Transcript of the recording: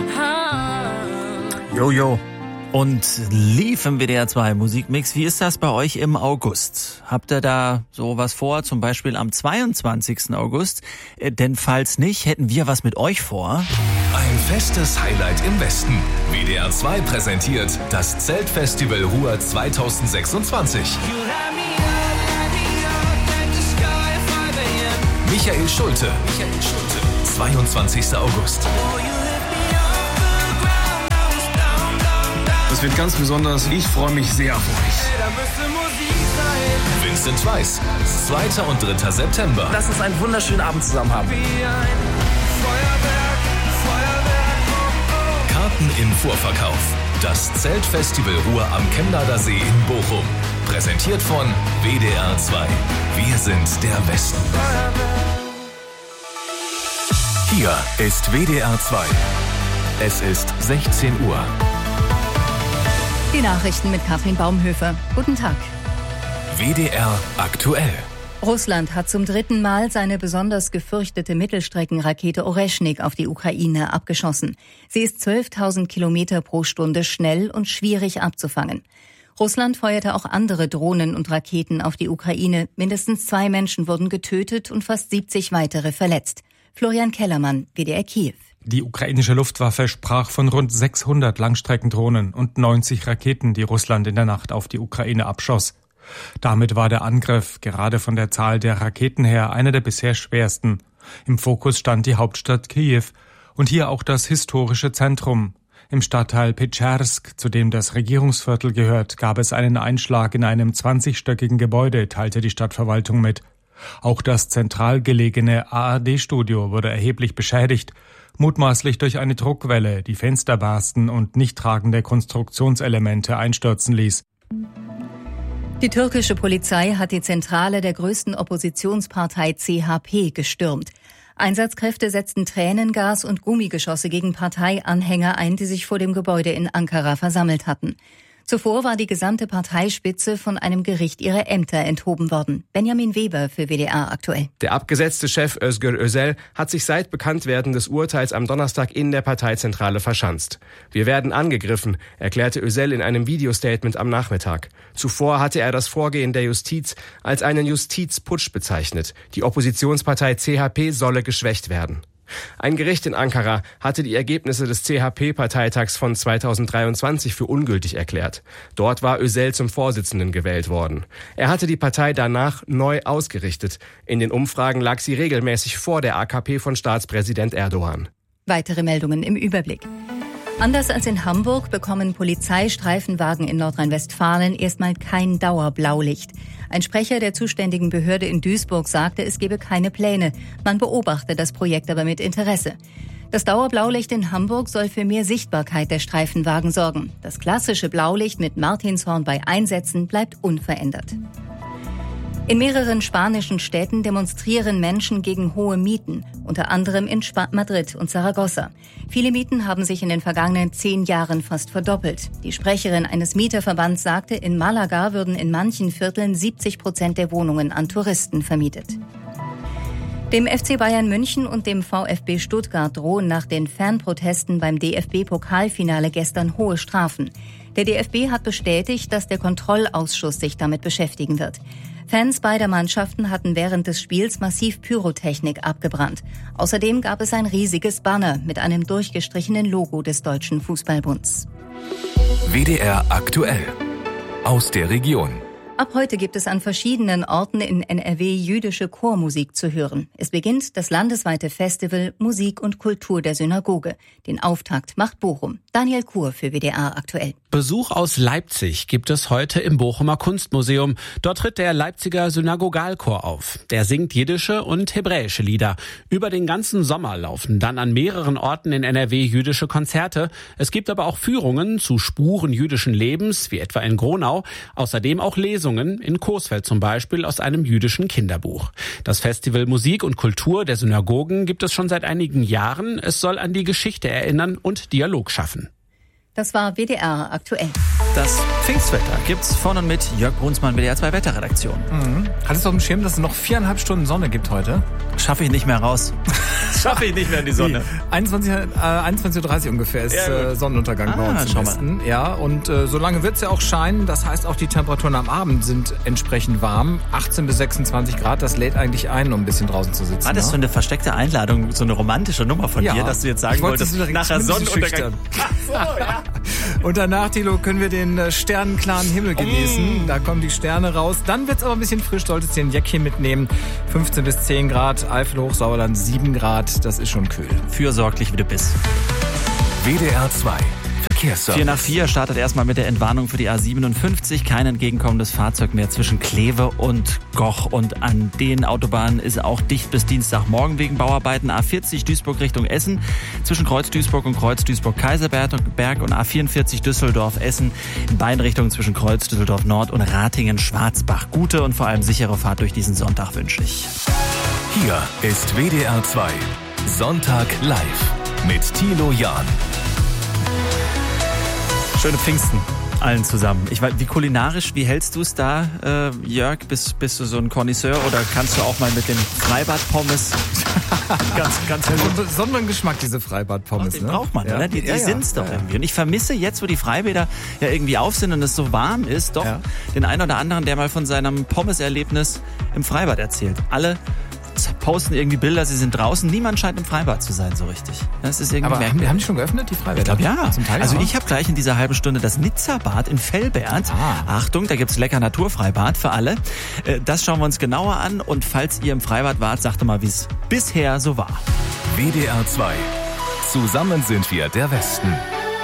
Jojo. Und lief im WDR 2 Musikmix. Wie ist das bei euch im August? Habt ihr da so was vor, zum Beispiel am 22. August? Denn falls nicht, hätten wir was mit euch vor. Ein festes Highlight im Westen. WDR 2 präsentiert das Zeltfestival Ruhr 2026. Michael Schulte. 22. August. Das wird ganz besonders. Ich freue mich sehr auf euch. Vincent Weiss, 2. und 3. September. Lass uns einen wunderschönen Abend zusammen haben. Karten im Vorverkauf. Das Zeltfestival Ruhr am Chemnader See in Bochum. Präsentiert von WDR 2. Wir sind der Westen. Hier ist WDR 2. Es ist 16 Uhr. Die Nachrichten mit Katrin Baumhöfer. Guten Tag. WDR aktuell. Russland hat zum 3. Mal seine besonders gefürchtete Mittelstreckenrakete Oreschnik auf die Ukraine abgeschossen. Sie ist 12.000 Kilometer pro Stunde schnell und schwierig abzufangen. Russland feuerte auch andere Drohnen und Raketen auf die Ukraine. Mindestens 2 Menschen wurden getötet und fast 70 weitere verletzt. Florian Kellermann, WDR Kiew. Die ukrainische Luftwaffe sprach von rund 600 Langstreckendrohnen und 90 Raketen, die Russland in der Nacht auf die Ukraine abschoss. Damit war der Angriff, gerade von der Zahl der Raketen her, einer der bisher schwersten. Im Fokus stand die Hauptstadt Kiew und hier auch das historische Zentrum. Im Stadtteil Petschersk, zu dem das Regierungsviertel gehört, gab es einen Einschlag in einem 20-stöckigen Gebäude, teilte die Stadtverwaltung mit. Auch das zentral gelegene ARD-Studio wurde erheblich beschädigt, mutmaßlich durch eine Druckwelle, die Fenster barsten und nicht tragende Konstruktionselemente einstürzen ließ. Die türkische Polizei hat die Zentrale der größten Oppositionspartei CHP gestürmt. Einsatzkräfte setzten Tränengas und Gummigeschosse gegen Parteianhänger ein, die sich vor dem Gebäude in Ankara versammelt hatten. Zuvor war die gesamte Parteispitze von einem Gericht ihrer Ämter enthoben worden. Benjamin Weber für WDR aktuell. Der abgesetzte Chef Özgür Özel hat sich seit Bekanntwerden des Urteils am Donnerstag in der Parteizentrale verschanzt. Wir werden angegriffen, erklärte Özel in einem Videostatement am Nachmittag. Zuvor hatte er das Vorgehen der Justiz als einen Justizputsch bezeichnet. Die Oppositionspartei CHP solle geschwächt werden. Ein Gericht in Ankara hatte die Ergebnisse des CHP-Parteitags von 2023 für ungültig erklärt. Dort war Özel zum Vorsitzenden gewählt worden. Er hatte die Partei danach neu ausgerichtet. In den Umfragen lag sie regelmäßig vor der AKP von Staatspräsident Erdogan. Weitere Meldungen im Überblick. Anders als in Hamburg bekommen Polizeistreifenwagen in Nordrhein-Westfalen erstmal kein Dauerblaulicht. Ein Sprecher der zuständigen Behörde in Duisburg sagte, es gebe keine Pläne. Man beobachte das Projekt aber mit Interesse. Das Dauerblaulicht in Hamburg soll für mehr Sichtbarkeit der Streifenwagen sorgen. Das klassische Blaulicht mit Martinshorn bei Einsätzen bleibt unverändert. In mehreren spanischen Städten demonstrieren Menschen gegen hohe Mieten, unter anderem in Madrid und Saragossa. Viele Mieten haben sich in den vergangenen 10 Jahren fast verdoppelt. Die Sprecherin eines Mieterverbands sagte, in Malaga würden in manchen Vierteln 70% der Wohnungen an Touristen vermietet. Dem FC Bayern München und dem VfB Stuttgart drohen nach den Fanprotesten beim DFB-Pokalfinale gestern hohe Strafen. Der DFB hat bestätigt, dass der Kontrollausschuss sich damit beschäftigen wird. Fans beider Mannschaften hatten während des Spiels massiv Pyrotechnik abgebrannt. Außerdem gab es ein riesiges Banner mit einem durchgestrichenen Logo des Deutschen Fußballbunds. WDR aktuell. Aus der Region. Ab heute gibt es an verschiedenen Orten in NRW jüdische Chormusik zu hören. Es beginnt das landesweite Festival Musik und Kultur der Synagoge. Den Auftakt macht Bochum. Daniel Kur für WDR aktuell. Besuch aus Leipzig gibt es heute im Bochumer Kunstmuseum. Dort tritt der Leipziger Synagogalchor auf. Der singt jiddische und hebräische Lieder. Über den ganzen Sommer laufen dann an mehreren Orten in NRW jüdische Konzerte. Es gibt aber auch Führungen zu Spuren jüdischen Lebens, wie etwa in Gronau. Außerdem auch Lesungen, in Coesfeld zum Beispiel, aus einem jüdischen Kinderbuch. Das Festival Musik und Kultur der Synagogen gibt es schon seit einigen Jahren. Es soll an die Geschichte erinnern und Dialog schaffen. Das war WDR aktuell. Das Pfingstwetter gibt's von und mit Jörg Brunsmann, WDR 2 Wetterredaktion. Hattest du auf dem Schirm, dass es noch 4,5 Stunden Sonne gibt heute? Schaffe ich nicht mehr raus. Schaffe ich nicht mehr in die Sonne. 21:30 Uhr ungefähr ist Sonnenuntergang bei uns im Westen. Ja, und so lange wird es ja auch scheinen. Das heißt, auch die Temperaturen am Abend sind entsprechend warm. 18 bis 26 Grad, das lädt eigentlich ein, um ein bisschen draußen zu sitzen. War das so eine versteckte Einladung, so eine romantische Nummer von dir, dass du jetzt sagen wolltest, nachher Sonnenuntergang? Ach so, ja. Und danach, Thilo, können wir den sternenklaren Himmel genießen. Da kommen die Sterne raus. Dann wird's aber ein bisschen frisch, solltest dir ein Jäckchen mitnehmen. 15 bis 10 Grad, Eifel Hochsauerland 7 Grad, das ist schon kühl. Fürsorglich wie du bist. WDR 2 Verkehrsservice. 4:04 startet erstmal mit der Entwarnung für die A57. Kein entgegenkommendes Fahrzeug mehr zwischen Kleve und Goch. Und an den Autobahnen ist auch dicht bis Dienstagmorgen wegen Bauarbeiten. A40 Duisburg Richtung Essen. Zwischen Kreuz Duisburg und Kreuz Duisburg-Kaiserberg und A44 Düsseldorf-Essen. In beiden Richtungen zwischen Kreuz Düsseldorf Nord und Ratingen-Schwarzbach. Gute und vor allem sichere Fahrt durch diesen Sonntag wünsche ich. Hier ist WDR 2 Sonntag live mit Thilo Jahn. Schöne Pfingsten allen zusammen. Ich weiß, wie kulinarisch, wie hältst du es da, Jörg? Bist du so ein Connoisseur oder kannst du auch mal mit dem Freibad-Pommes ganz besonderen Geschmack, diese Freibad-Pommes. Den braucht man, oder? Die sind's doch irgendwie. Und ich vermisse jetzt, wo die Freibäder ja irgendwie auf sind und es so warm ist, doch den einen oder anderen, der mal von seinem Pommes-Erlebnis im Freibad erzählt. Alle posten irgendwie Bilder, sie sind draußen. Niemand scheint im Freibad zu sein, so richtig. Das ist irgendwie merkwürdig. Haben die schon geöffnet, die Freibäder? Ich glaube, ja. Zum Teil also ich habe gleich in dieser halben Stunde das Nizza-Bad in Velbert. Achtung, da gibt's lecker Naturfreibad für alle. Das schauen wir uns genauer an. Und falls ihr im Freibad wart, sagt doch mal, wie es bisher so war. WDR 2. Zusammen sind wir der Westen.